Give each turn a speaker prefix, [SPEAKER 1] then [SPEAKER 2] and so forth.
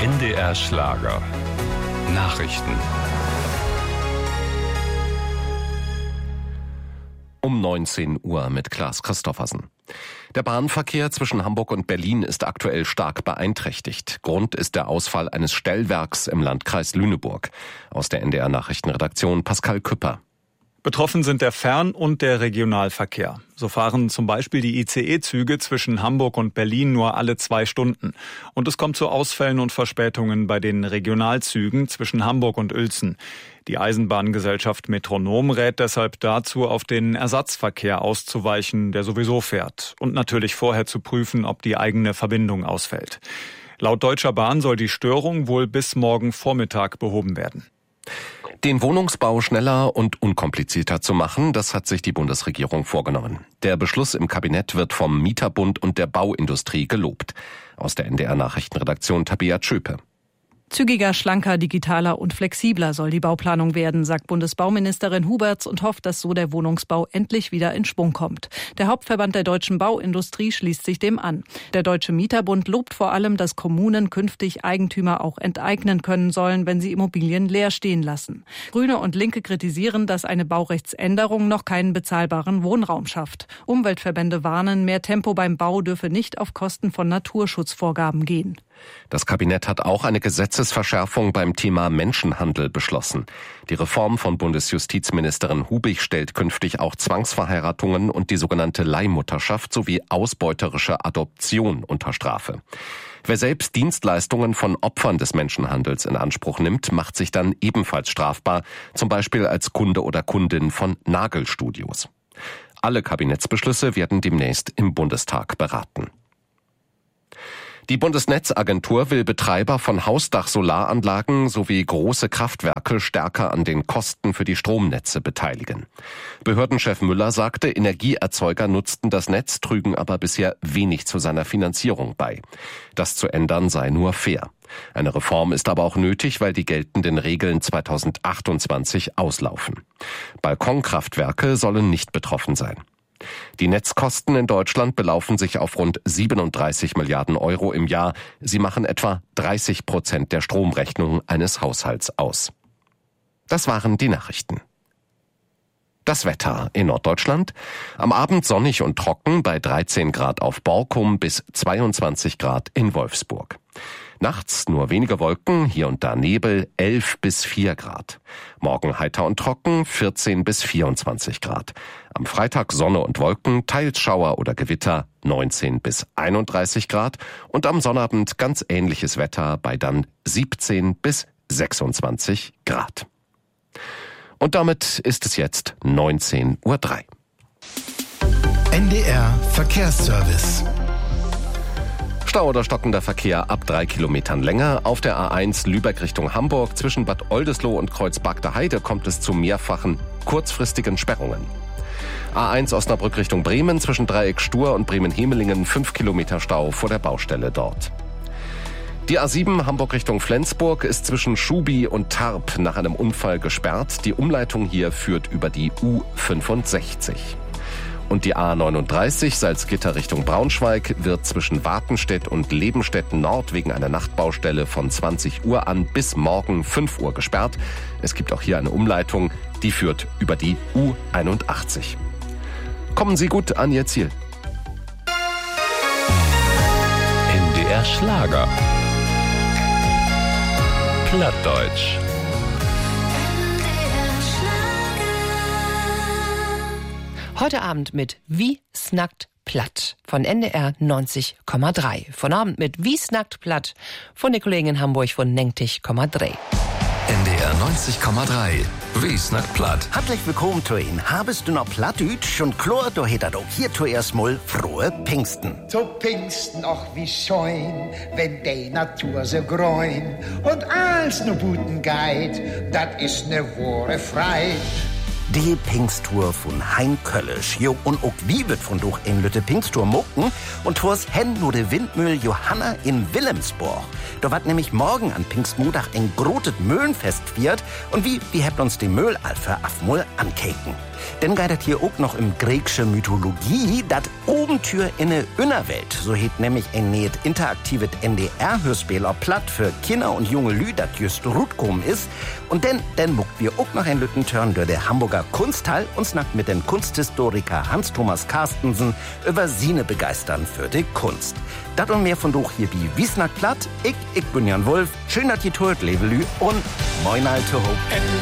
[SPEAKER 1] NDR Schlager. Nachrichten.
[SPEAKER 2] Um 19 Uhr mit Klaas Christoffersen. Der Bahnverkehr zwischen Hamburg und Berlin ist aktuell stark beeinträchtigt. Grund ist der Ausfall eines Stellwerks im Landkreis Lüneburg. Aus der NDR Nachrichtenredaktion Pascal Küpper.
[SPEAKER 3] Betroffen sind der Fern- und der Regionalverkehr. So fahren zum Beispiel die ICE-Züge zwischen Hamburg und Berlin nur alle 2 Stunden. Und es kommt zu Ausfällen und Verspätungen bei den Regionalzügen zwischen Hamburg und Uelzen. Die Eisenbahngesellschaft Metronom rät deshalb dazu, auf den Ersatzverkehr auszuweichen, der sowieso fährt. Und natürlich vorher zu prüfen, ob die eigene Verbindung ausfällt. Laut Deutscher Bahn soll die Störung wohl bis morgen Vormittag behoben werden.
[SPEAKER 2] Den Wohnungsbau schneller und unkomplizierter zu machen, das hat sich die Bundesregierung vorgenommen. Der Beschluss im Kabinett wird vom Mieterbund und der Bauindustrie gelobt. Aus der NDR Nachrichtenredaktion Tabea Tschöpe.
[SPEAKER 4] Zügiger, schlanker, digitaler und flexibler soll die Bauplanung werden, sagt Bundesbauministerin Huberts und hofft, dass so der Wohnungsbau endlich wieder in Schwung kommt. Der Hauptverband der deutschen Bauindustrie schließt sich dem an. Der Deutsche Mieterbund lobt vor allem, dass Kommunen künftig Eigentümer auch enteignen können sollen, wenn sie Immobilien leer stehen lassen. Grüne und Linke kritisieren, dass eine Baurechtsänderung noch keinen bezahlbaren Wohnraum schafft. Umweltverbände warnen, mehr Tempo beim Bau dürfe nicht auf Kosten von Naturschutzvorgaben gehen.
[SPEAKER 2] Das Kabinett hat auch eine Gesetzesverschärfung beim Thema Menschenhandel beschlossen. Die Reform von Bundesjustizministerin Hubig stellt künftig auch Zwangsverheiratungen und die sogenannte Leihmutterschaft sowie ausbeuterische Adoption unter Strafe. Wer selbst Dienstleistungen von Opfern des Menschenhandels in Anspruch nimmt, macht sich dann ebenfalls strafbar, zum Beispiel als Kunde oder Kundin von Nagelstudios. Alle Kabinettsbeschlüsse werden demnächst im Bundestag beraten. Die Bundesnetzagentur will Betreiber von Hausdach-Solaranlagen sowie große Kraftwerke stärker an den Kosten für die Stromnetze beteiligen. Behördenchef Müller sagte, Energieerzeuger nutzten das Netz, trügen aber bisher wenig zu seiner Finanzierung bei. Das zu ändern sei nur fair. Eine Reform ist aber auch nötig, weil die geltenden Regeln 2028 auslaufen. Balkonkraftwerke sollen nicht betroffen sein. Die Netzkosten in Deutschland belaufen sich auf rund 37 Milliarden Euro im Jahr. Sie machen etwa 30% der Stromrechnung eines Haushalts aus. Das waren die Nachrichten. Das Wetter in Norddeutschland. Am Abend sonnig und trocken bei 13 Grad auf Borkum bis 22 Grad in Wolfsburg. Nachts nur wenige Wolken, hier und da Nebel, 11 bis 4 Grad. Morgen heiter und trocken, 14 bis 24 Grad. Am Freitag Sonne und Wolken, teils Schauer oder Gewitter, 19 bis 31 Grad. Und am Sonnabend ganz ähnliches Wetter bei dann 17 bis 26 Grad. Und damit ist es jetzt 19:03 Uhr.
[SPEAKER 5] NDR Verkehrsservice.
[SPEAKER 2] Stau oder stockender Verkehr ab 3 Kilometern länger. Auf der A1 Lübeck Richtung Hamburg zwischen Bad Oldesloe und Kreuzberg der Heide kommt es zu mehrfachen kurzfristigen Sperrungen. A1 Osnabrück Richtung Bremen zwischen Dreieck Stur und Bremen-Hemelingen 5 Kilometer Stau vor der Baustelle dort. Die A7 Hamburg Richtung Flensburg ist zwischen Schubi und Tarp nach einem Unfall gesperrt. Die Umleitung hier führt über die U65. Und die A39 Salzgitter Richtung Braunschweig wird zwischen Wartenstedt und Lebenstedt Nord wegen einer Nachtbaustelle von 20 Uhr an bis morgen 5 Uhr gesperrt. Es gibt auch hier eine Umleitung, die führt über die U81. Kommen Sie gut an Ihr Ziel.
[SPEAKER 1] NDR Schlager. Plattdeutsch.
[SPEAKER 6] Heute Abend mit Wie snackt platt von NDR 90,3. Von Abend mit Wie snackt platt von der Kollegin in Hamburg von 90,3.
[SPEAKER 1] NDR 90,3. Wie snackt platt.
[SPEAKER 7] Herzlich willkommen zu Ihnen. Habest du noch Plattdeutsch und klar, du hättet auch hier zuerst mal frohe Pfingsten.
[SPEAKER 8] Zu Pfingsten auch wie schön, wenn die Natur so grün und alles nur guten Guide, das ist ne wahre Freit.
[SPEAKER 7] Die Pfingsttour von Hein Köllisch. Jo, und auch wie wird von durch ein Lütte Pfingsttour mucken und tors hen nur de Windmühl Johanna in Wilhelmsburg. Da wird nämlich morgen an Pfingstmontag ein grotet Möhlenfest viert und wie habt uns die Müll all für Afmol ankeken. Denn geidert hier auch noch im griechischen Mythologie dat Obentür in eine Innerwelt. So heet nämlich ein nähet interaktives NDR-Hörspiel auf Platt für Kinder und junge Lü, dat just rutkommen ist. Und dann muckt wir auch noch ein Lüttenturn durch der Hamburger Kunsthall und snackt mit dem Kunsthistoriker Hans-Thomas Carstensen über seine Begeistern für die Kunst. Dat und mehr von durch hier wie Snackt Platt. Ich bin Jan Wolf. Schön, dass ihr tut, Levelü und moin alte Hope.